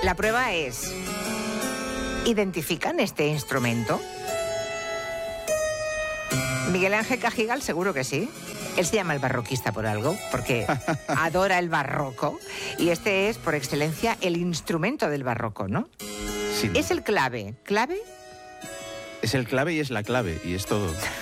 La prueba es, ¿identifican este instrumento? Miguel Ángel Cajigal seguro que sí. Él se llama el barroquista por algo, porque adora el barroco. Y este es, por excelencia, el instrumento del barroco, ¿no? Sí. Es el clave. ¿Clave? Es el clave y es la clave, y es todo.